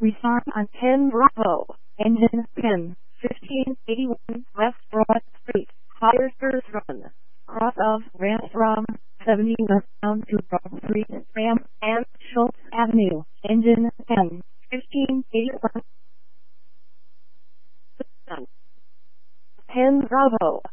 Restart on 10 Bravo. Engine pin 1581 West Broad Street, Hires Run. Cross of ramp from 70 westbound to Broad Street, Ram and Schultz Avenue. Engine pin 1581. 10 Bravo.